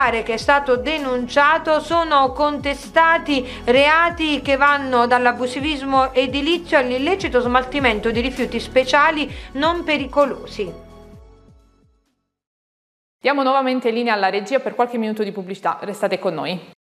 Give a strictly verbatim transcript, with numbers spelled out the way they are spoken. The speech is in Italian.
che è stato denunciato sono contestati reati che vanno dall'abusivismo edilizio all'illecito smaltimento di rifiuti speciali non pericolosi. Diamo nuovamente linea alla regia per qualche minuto di pubblicità, restate con noi.